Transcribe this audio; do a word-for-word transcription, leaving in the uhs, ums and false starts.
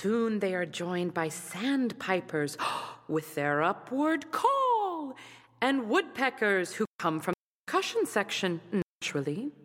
Soon they are joined by sandpipers with their upward call, and woodpeckers who come from the percussion section, naturally.